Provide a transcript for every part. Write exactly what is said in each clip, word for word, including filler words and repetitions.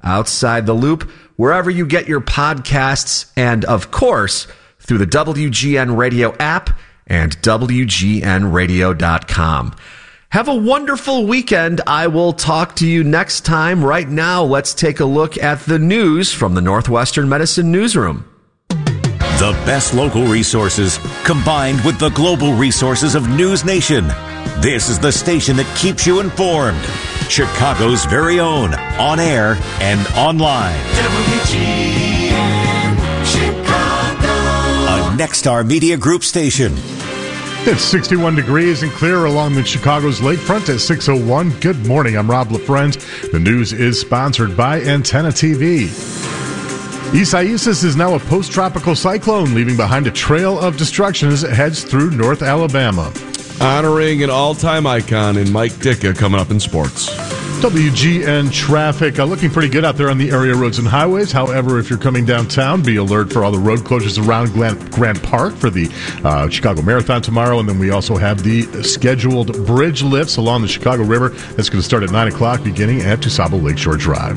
Outside the Loop, wherever you get your podcasts, and of course, through the W G N Radio app and W G N radio dot com. Have a wonderful weekend. I will talk to you next time. Right now, let's take a look at the news from the Northwestern Medicine Newsroom. The best local resources combined with the global resources of News Nation. This is the station that keeps you informed. Chicago's very own, on air and online. W G N Chicago. A Nexstar Media Group station. It's sixty-one degrees and clear along the Chicago's lakefront at six oh one. Good morning, I'm Rob LaFrance. The news is sponsored by Antenna T V. Isaias is now a post-tropical cyclone, leaving behind a trail of destruction as it heads through North Alabama. Honoring an all-time icon in Mike Ditka coming up in sports. W G N traffic uh, looking pretty good out there on the area roads and highways. However, if you're coming downtown, be alert for all the road closures around Grant, Grant Park for the uh, Chicago Marathon tomorrow. And then we also have the scheduled bridge lifts along the Chicago River. That's going to start at nine o'clock beginning at Tusabo Lakeshore Drive.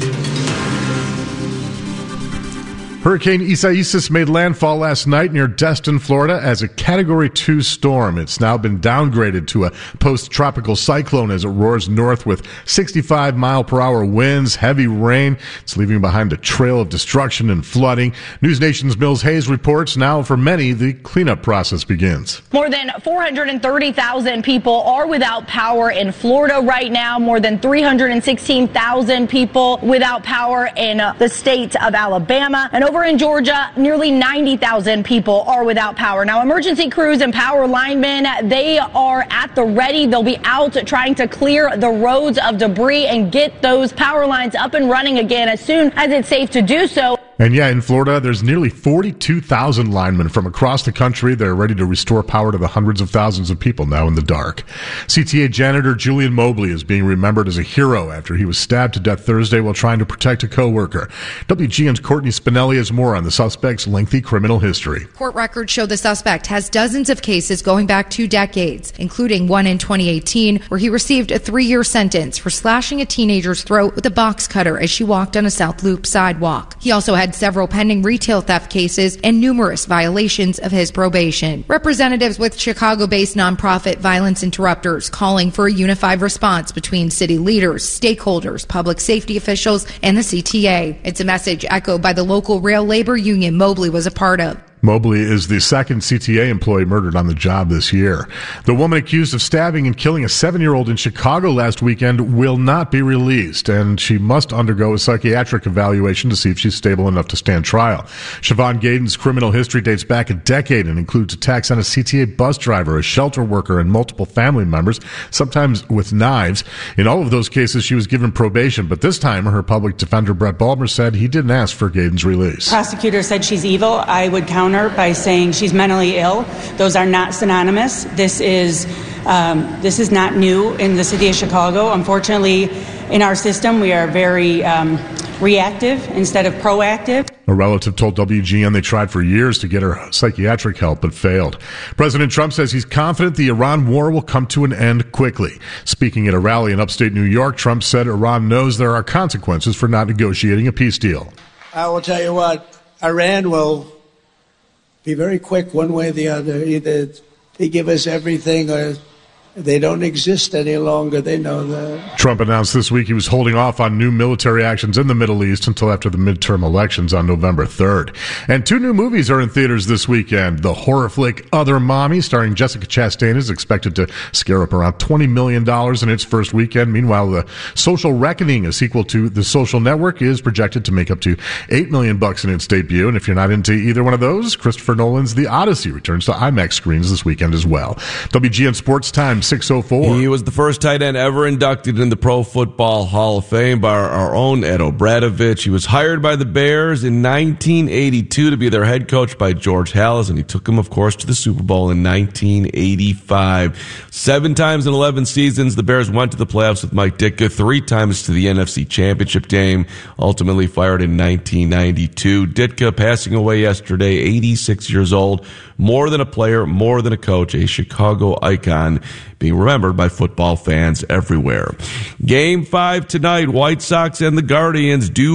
Hurricane Isaias made landfall last night near Destin, Florida as a Category two storm. It's now been downgraded to a post-tropical cyclone as it roars north with sixty-five mile per hour winds, heavy rain. It's leaving behind a trail of destruction and flooding. News Nation's Mills Hayes reports now for many the cleanup process begins. More than four hundred thirty thousand people are without power in Florida right now. More than three hundred sixteen thousand people without power in uh, the state of Alabama. And over Over in Georgia, nearly ninety thousand people are without power. Now, emergency crews and power linemen, they are at the ready. They'll be out trying to clear the roads of debris and get those power lines up and running again as soon as it's safe to do so. And yeah, in Florida, there's nearly forty-two thousand linemen from across the country. They're ready to restore power to the hundreds of thousands of people now in the dark. C T A janitor Julian Mobley is being remembered as a hero after he was stabbed to death Thursday while trying to protect a coworker. W G N's Courtney Spinelli has more on the suspect's lengthy criminal history. Court records show the suspect has dozens of cases going back two decades, including one in twenty eighteen, where he received a three-year sentence for slashing a teenager's throat with a box cutter as she walked on a South Loop sidewalk. He also had several pending retail theft cases and numerous violations of his probation. Representatives with Chicago-based nonprofit Violence Interrupters calling for a unified response between city leaders, stakeholders, public safety officials, and the C T A. It's a message echoed by the local rail labor union Mobley was a part of. Mobley is the second C T A employee murdered on the job this year. The woman accused of stabbing and killing a seven-year-old in Chicago last weekend will not be released, and she must undergo a psychiatric evaluation to see if she's stable enough to stand trial. Siobhan Gaydon's criminal history dates back a decade and includes attacks on a C T A bus driver, a shelter worker, and multiple family members, sometimes with knives. In all of those cases, she was given probation, but this time her public defender, Brett Balmer, said he didn't ask for Gaydon's release. Prosecutor said she's evil. I would counter by saying she's mentally ill. Those are not synonymous. This is um, this is not new in the city of Chicago. Unfortunately, in our system, we are very um, reactive instead of proactive. A relative told W G N they tried for years to get her psychiatric help but failed. President Trump says he's confident the Iran war will come to an end quickly. Speaking at a rally in upstate New York, Trump said Iran knows there are consequences for not negotiating a peace deal. I will tell you what, Iran will be very quick one way or the other. Either they give us everything or they don't exist any longer. They know that. Trump announced this week he was holding off on new military actions in the Middle East until after the midterm elections on November third. And two new movies are in theaters this weekend. The horror flick Other Mommy, starring Jessica Chastain, is expected to scare up around twenty million dollars in its first weekend. Meanwhile, The Social Reckoning, a sequel to The Social Network, is projected to make up to eight million dollars bucks in its debut. And if you're not into either one of those, Christopher Nolan's The Odyssey returns to IMAX screens this weekend as well. W G N Sports Time, six oh four. He was the first tight end ever inducted in the Pro Football Hall of Fame by our, our own Ed O'Bradovich. He was hired by the Bears in nineteen eighty-two to be their head coach by George Halas, and he took him, of course, to the Super Bowl in nineteen eighty-five. Seven times in eleven seasons, the Bears went to the playoffs with Mike Ditka, three times to the N F C Championship game, ultimately fired in nineteen ninety-two. Ditka passing away yesterday, eighty-six years old. More than a player, more than a coach, a Chicago icon being remembered by football fans everywhere. Game five tonight, White Sox and the Guardians do